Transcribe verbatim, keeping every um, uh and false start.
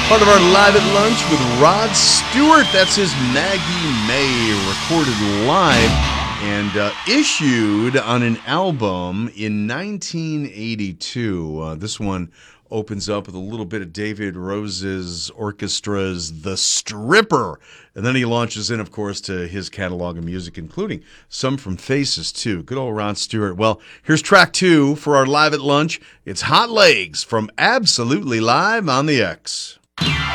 Part of our Live at Lunch with Rod Stewart. That's his Maggie May, recorded live and uh, issued on an album in nineteen eighty-two. Uh, this one opens up with a little bit of David Rose's orchestra's The Stripper. And then he launches in, of course, to his catalog of music, including some from Faces, too. Good old Rod Stewart. Well, here's track two for our Live at Lunch. It's Hot Legs from Absolutely Live on the X.